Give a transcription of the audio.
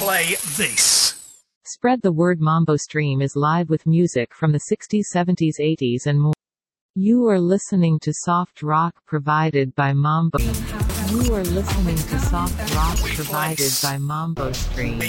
play this. Spread the word. Mambo Stream is live with music from the 60s, 70s, 80s and more. You are listening to soft rock provided by Mambo. You are listening to soft rock provided by Mambo Stream.